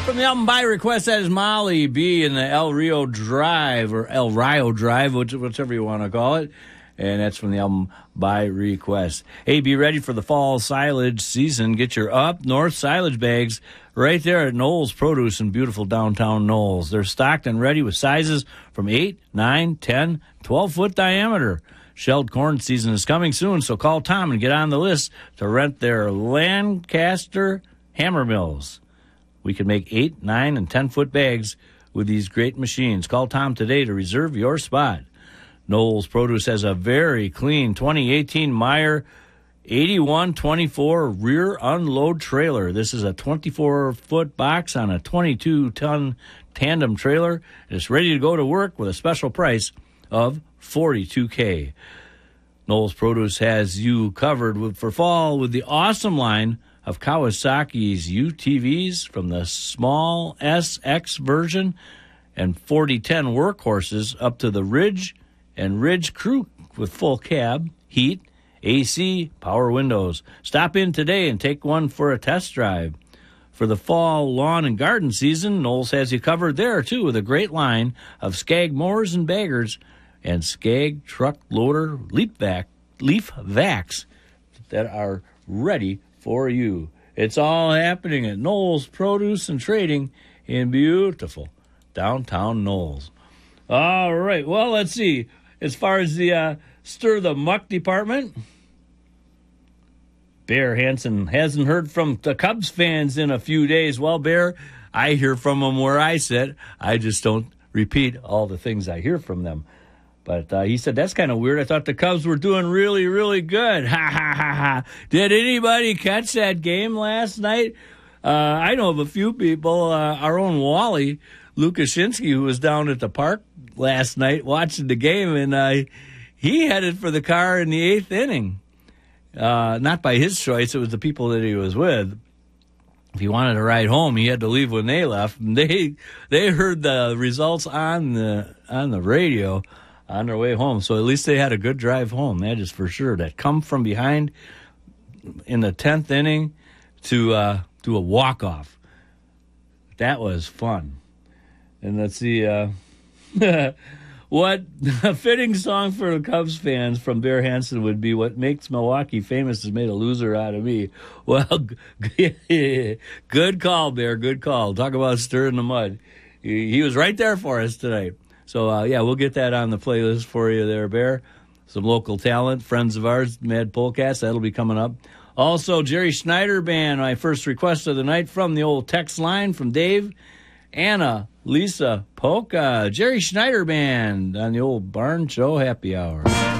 From the album By Request, that is Molly B in the El Rio Drive, or El Rio Drive, whichever you want to call it. And that's from the album By Request. Hey, be ready for the fall silage season. Get your Up North silage bags right there at Knowles Produce in beautiful downtown Knowles. They're stocked and ready with sizes from 8, 9, 10, 12-foot diameter. Shelled corn season is coming soon, so call Tom and get on the list to rent their Lancaster hammer mills. We can make 8, 9, and 10-foot bags with these great machines. Call Tom today to reserve your spot. Knowles Produce has a very clean 2018 Meyer 8124 rear unload trailer. This is a 24-foot box on a 22-ton tandem trailer. It's ready to go to work with a special price of $42K. Knowles Produce has you covered for fall with the awesome line of Kawasaki's UTVs, from the small SX version and 4010 workhorses up to the Ridge and Ridge Crew with full cab, heat, AC, power windows. Stop in today and take one for a test drive. For the fall lawn and garden season, Knowles has you covered there, too, with a great line of Skag mowers and baggers and Skag truck loader leaf vacs that are ready for you. It's all happening at Knowles Produce and Trading in beautiful downtown Knowles. All right, well, let's see. As far as the Stir the Muck department, Bear Hansen hasn't heard from the Cubs fans in a few days. Well, Bear, I hear from them where I sit. I just don't repeat all the things I hear from them. But he said, that's kind of weird. I thought the Cubs were doing really, really good. Ha, ha, ha, ha. Did anybody catch that game last night? I know of a few people. Our own Wally Lukashinsky, who was down at the park last night watching the game, and he headed for the car in the 8th inning. Not by his choice. It was the people that he was with. If he wanted to ride home, he had to leave when they left. And they heard the results on the radio on their way home. So at least they had a good drive home. That is for sure. That come from behind in the 10th inning to a walk-off. That was fun. And let's see, what a fitting song for the Cubs fans from Bear Hansen would be "What Makes Milwaukee Famous Has Made a Loser Out of Me." Well, good call, Bear, good call. Talk about stirring the mud. He was right there for us tonight. So, yeah, we'll get that on the playlist for you there, Bear. Some local talent, friends of ours, Mad Polecats, that'll be coming up. Also, Jerry Schneider Band, my first request of the night from the old text line from Dave, Anna, Lisa, Polka, Jerry Schneider Band on the old Barn Show Happy Hour.